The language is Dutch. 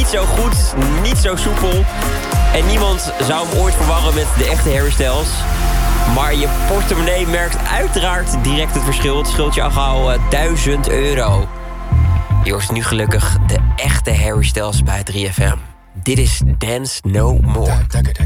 niet zo goed, niet zo soepel. En niemand zou hem ooit verwarren met de echte Harry Styles. Maar je portemonnee merkt uiteraard direct het verschil. Het scheelt je al gauw €1000. Je hoort nu gelukkig de echte Harry Styles bij 3FM. Dit is Dance No More.